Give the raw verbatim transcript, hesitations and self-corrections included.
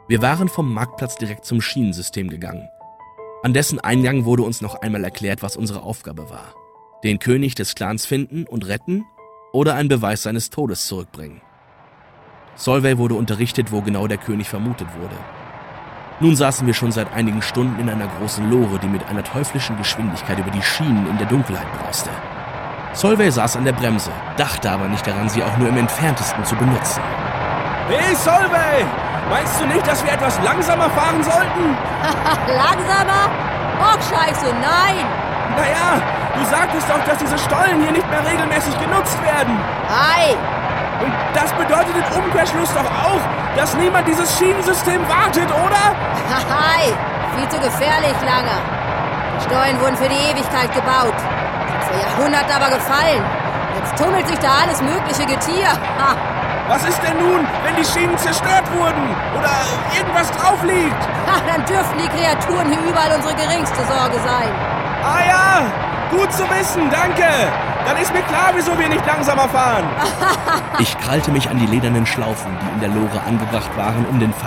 Wir waren vom Marktplatz direkt zum Schienensystem gegangen. An dessen Eingang wurde uns noch einmal erklärt, was unsere Aufgabe war. Den König des Clans finden und retten oder einen Beweis seines Todes zurückbringen. Solveig wurde unterrichtet, wo genau der König vermutet wurde. Nun saßen wir schon seit einigen Stunden in einer großen Lore, die mit einer teuflischen Geschwindigkeit über die Schienen in der Dunkelheit brauste. Solveig saß an der Bremse, dachte aber nicht daran, sie auch nur im Entferntesten zu benutzen. Hey Solveig! Meinst du nicht, dass wir etwas langsamer fahren sollten? Langsamer? Och, scheiße, nein! Naja, du sagtest doch, dass diese Stollen hier nicht mehr regelmäßig genutzt werden. Ei! Und das bedeutet im Umkehrschluss doch auch, dass niemand dieses Schienensystem wartet, oder? Ei! Viel zu gefährlich, Langer. Die Stollen wurden für die Ewigkeit gebaut. Sind vor Jahrhunderten aber gefallen. Jetzt tummelt sich da alles mögliche Getier. Ha. Was ist denn nun, wenn die Schienen zerstört wurden? Oder irgendwas drauf liegt? Ha, dann dürften die Kreaturen hier überall unsere geringste Sorge sein. Ah ja, gut zu wissen, danke. Dann ist mir klar, wieso wir nicht langsamer fahren. Ich krallte mich an die ledernen Schlaufen, die in der Lore angebracht waren, um den